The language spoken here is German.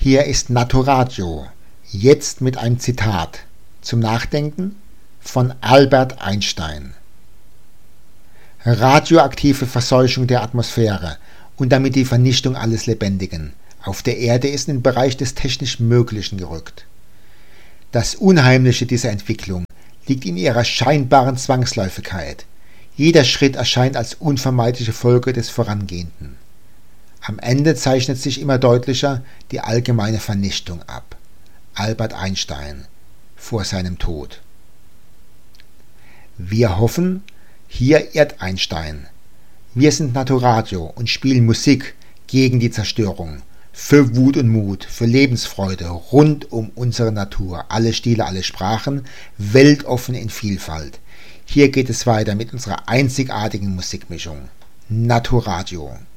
Hier ist Naturadio, jetzt mit einem Zitat zum Nachdenken von Albert Einstein. Radioaktive Verseuchung der Atmosphäre und damit die Vernichtung alles Lebendigen auf der Erde ist in den Bereich des technisch Möglichen gerückt. Das Unheimliche dieser Entwicklung liegt in ihrer scheinbaren Zwangsläufigkeit. Jeder Schritt erscheint als unvermeidliche Folge des Vorangehenden. Am Ende zeichnet sich immer deutlicher die allgemeine Vernichtung ab. Albert Einstein vor seinem Tod. Wir hoffen, hier irrt Einstein. Wir sind Naturadio und spielen Musik gegen die Zerstörung, für Wut und Mut, für Lebensfreude rund um unsere Natur, alle Stile, alle Sprachen, weltoffen in Vielfalt. Hier geht es weiter mit unserer einzigartigen Musikmischung. Naturadio.